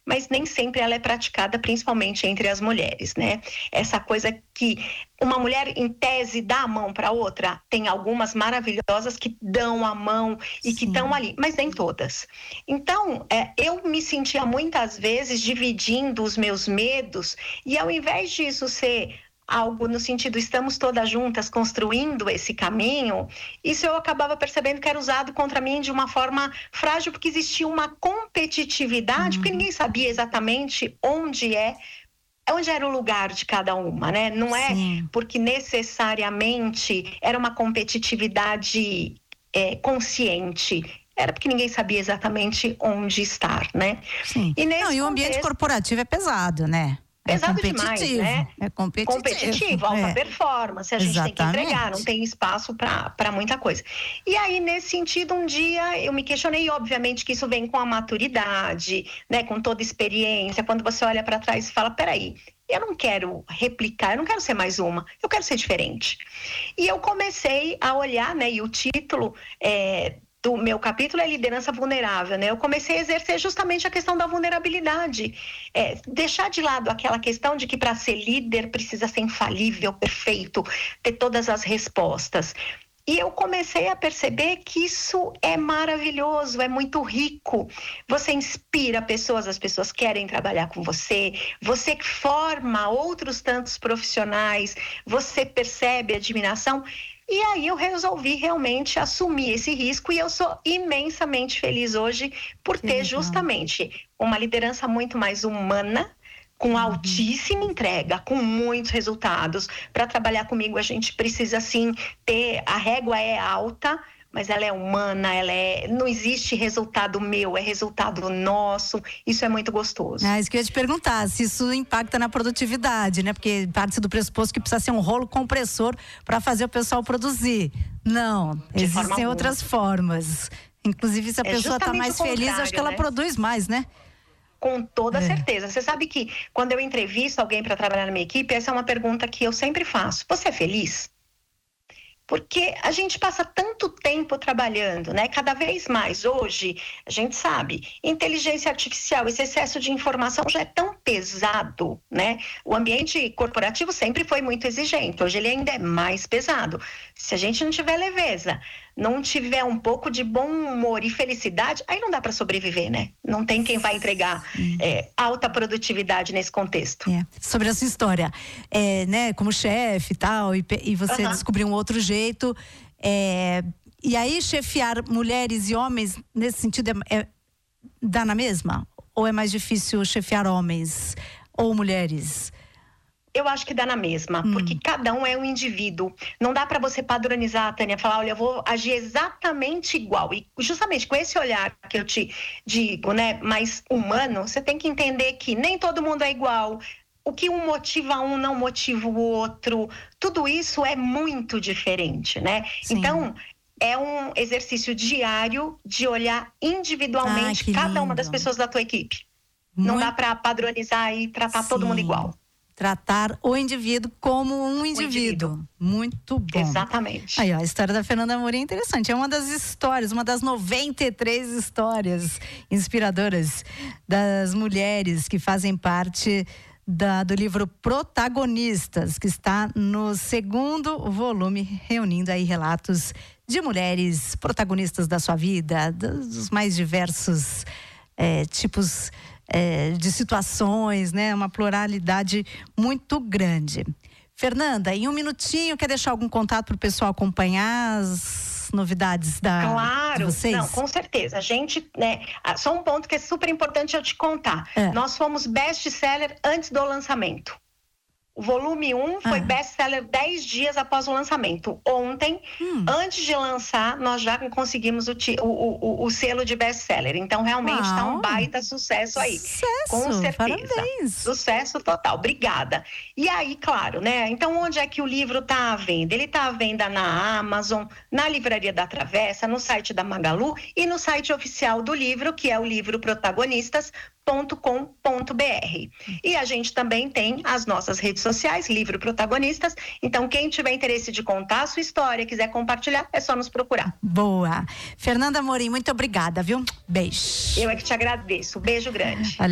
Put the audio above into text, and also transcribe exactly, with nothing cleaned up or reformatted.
mas nem sempre ela é praticada, principalmente entre as mulheres, né? Essa coisa que uma mulher, em tese, dá a mão para outra, tem algumas maravilhosas que dão a mão e Sim. que estão ali, mas nem todas. Então, é, eu me sentia muitas vezes dividindo os meus medos, e ao invés disso ser algo no sentido, estamos todas juntas construindo esse caminho, isso eu acabava percebendo que era usado contra mim de uma forma frágil, porque existia uma competitividade, uhum. porque ninguém sabia exatamente onde é, onde era o lugar de cada uma, né? Não é Sim. porque necessariamente era uma competitividade é, consciente, era porque ninguém sabia exatamente onde estar, né? Sim. E, nesse Não, e o ambiente contexto, corporativo é pesado, né? Pesado é demais, né? É competitivo. Competitivo, alta é. performance, a gente Exatamente. tem que entregar, não tem espaço para muita coisa. E aí, nesse sentido, um dia eu me questionei, e obviamente que isso vem com a maturidade, né? Com toda experiência, quando você olha para trás e fala, peraí, eu não quero replicar, eu não quero ser mais uma, eu quero ser diferente. E eu comecei a olhar, né? E o título é... do meu capítulo é liderança vulnerável, né? Eu comecei a exercer justamente a questão da vulnerabilidade, é, deixar de lado aquela questão de que para ser líder precisa ser infalível, perfeito, ter todas as respostas. E eu comecei a perceber que isso é maravilhoso, é muito rico. Você inspira pessoas, as pessoas querem trabalhar com você, você forma outros tantos profissionais, você percebe admiração. E aí eu resolvi realmente assumir esse risco, e eu sou imensamente feliz hoje por ter justamente uma liderança muito mais humana, com uhum. altíssima entrega, com muitos resultados. Para trabalhar comigo a gente precisa sim ter, a régua é alta, mas ela é humana, ela é, não existe resultado meu, é resultado nosso, isso é muito gostoso. É isso que eu ia te perguntar, se isso impacta na produtividade, né? Porque parte do pressuposto que precisa ser um rolo compressor para fazer o pessoal produzir. Não, De existem outras formas. Inclusive, se a é pessoa está mais feliz, acho que ela né? produz mais, né? Com toda é. certeza. Você sabe que quando eu entrevisto alguém para trabalhar na minha equipe, essa é uma pergunta que eu sempre faço. Você é feliz? Porque a gente passa tanto tempo trabalhando, né? Cada vez mais hoje, a gente sabe, inteligência artificial, esse excesso de informação já é tão pesado, né? O ambiente corporativo sempre foi muito exigente, hoje ele ainda é mais pesado. Se a gente não tiver leveza, não tiver um pouco de bom humor e felicidade, aí não dá para sobreviver, né? Não tem quem vai entregar é, alta produtividade nesse contexto. É. Sobre a sua história, é, né? Como chefe e tal, e, e você uhum. descobriu um outro jeito, é, e aí chefiar mulheres e homens, nesse sentido, é, é, dá na mesma? Ou é mais difícil chefiar homens ou mulheres? Eu acho que dá na mesma, hum. porque cada um é um indivíduo. Não dá para você padronizar, Tânia, falar, olha, eu vou agir exatamente igual. E justamente com esse olhar que eu te digo, né, mais humano, você tem que entender que nem todo mundo é igual. O que um motiva um não motiva o outro. Tudo isso é muito diferente, né? Sim. Então, é um exercício diário de olhar individualmente ah, cada uma das pessoas da tua equipe. Muito... Não dá para padronizar e tratar Sim. todo mundo igual. Tratar o indivíduo como um indivíduo. indivíduo. Muito bom. Exatamente. Aí, ó, a história da Fernanda Amorim é interessante. É uma das histórias, uma das noventa e três histórias inspiradoras das mulheres que fazem parte da, do livro Protagonistas, que está no segundo volume, reunindo aí relatos de mulheres protagonistas da sua vida, dos mais diversos é, tipos É, de situações, né? Uma pluralidade muito grande. Fernanda, em um minutinho, quer deixar algum contato para o pessoal acompanhar as novidades da Claro, de vocês? Não, com certeza. A gente, né? Só um ponto que é super importante eu te contar. É. Nós fomos best-seller antes do lançamento. O volume um foi ah. best-seller dez dias após o lançamento. Ontem, hum. antes de lançar, nós já conseguimos o, o, o, o selo de best-seller. Então, realmente está um baita sucesso aí. Sucesso! Com certeza. Parabéns! Sucesso total. Obrigada. E aí, claro, né? Então, onde é que o livro está à venda? Ele está à venda na Amazon, na Livraria da Travessa, no site da Magalu e no site oficial do livro, que é o livro protagonistas ponto com ponto b r. E a gente também tem as nossas redes sociais, Livro Protagonistas. Então, quem tiver interesse de contar a sua história, quiser compartilhar, é só nos procurar. Boa. Fernanda Amorim, muito obrigada, viu? Beijo. Eu é que te agradeço. Beijo grande.